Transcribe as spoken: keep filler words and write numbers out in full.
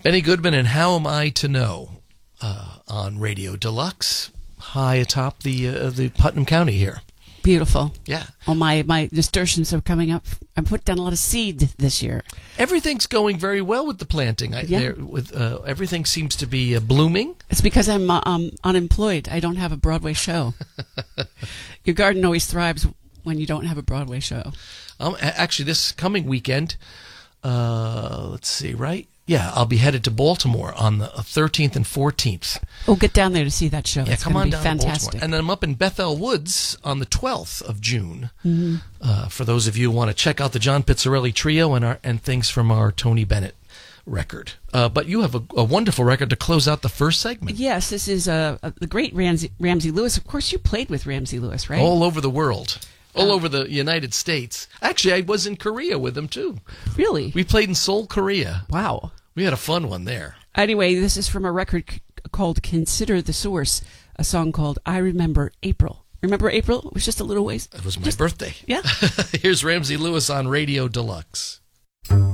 Benny Goodman and How Am I to Know uh, on Radio Deluxe, high atop the uh, the Putnam County here. Beautiful. Yeah. Oh, my, my nasturtiums are coming up. I put down a lot of seed this year. Everything's going very well with the planting. I, Yeah. there- with uh, everything seems to be uh, blooming. It's because I'm uh, um, unemployed. I don't have a Broadway show. Your garden always thrives when you don't have a Broadway show. Um, a- actually, this coming weekend, uh, let's see, right? Yeah, I'll be headed to Baltimore on the thirteenth and fourteenth. Oh, get down there to see that show. Yeah, it's come going on to be down fantastic. to Baltimore. And then I'm up in Bethel Woods on the twelfth of June. Mm-hmm. Uh, for those of you who want to check out the John Pizzarelli Trio and our and things from our Tony Bennett record. Uh, but you have a, a wonderful record to close out the first segment. Yes, this is uh, uh, the great Ramsey, Ramsey Lewis. Of course, you played with Ramsey Lewis, right? All over the world. All Oh. over the United States. Actually, I was in Korea with him, too. Really? We played in Seoul, Korea. Wow. We had a fun one there. Anyway, this is from a record c- called Consider the Source, a song called I Remember April. Remember April? It was just a little ways. It was my Just- birthday. Yeah. Here's Ramsey Lewis on Radio Deluxe.